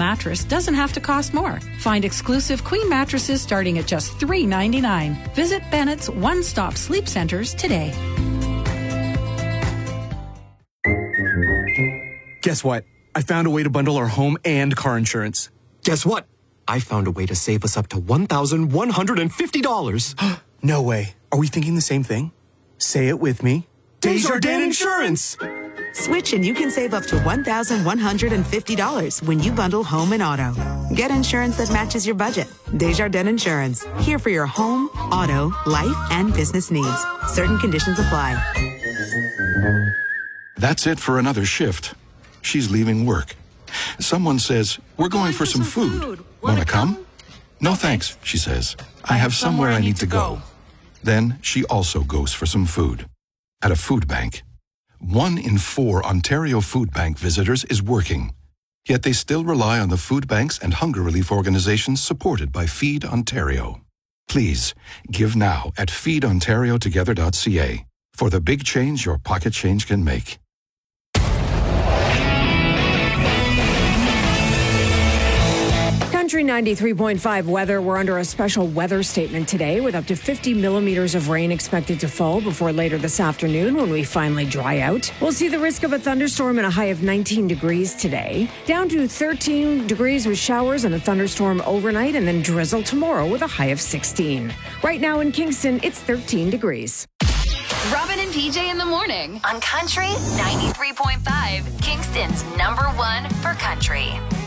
mattress doesn't have to cost more. Find exclusive queen mattresses starting at just $3.99. Visit Bennett's One-Stop Sleep Centers today. Guess what? I found a way to bundle our home and car insurance. Guess what? I found a way to save us up to $1,150. No way. Are we thinking the same thing? Say it with me. Desjardins Insurance! Switch and you can save up to $1,150 when you bundle home and auto. Get insurance that matches your budget. Desjardins Insurance. Here for your home, auto, life, and business needs. Certain conditions apply. That's it for another shift. She's leaving work. Someone says, "We're going for some food. Wanna come?" "No thanks," she says. "I have somewhere I need to go." Then she also goes for some food. At a food bank. 1 in 4 Ontario Food Bank visitors is working. Yet they still rely on the food banks and hunger relief organizations supported by Feed Ontario. Please, give now at feedontariotogether.ca for the big change your pocket change can make. Country 93.5 weather. We're under a special weather statement today with up to 50 millimeters of rain expected to fall before later this afternoon when we finally dry out. We'll see the risk of a thunderstorm and a high of 19 degrees today. Down to 13 degrees with showers and a thunderstorm overnight, and then drizzle tomorrow with a high of 16. Right now in Kingston, it's 13 degrees. Robin and PJ in the morning on Country 93.5, Kingston's #1 for country.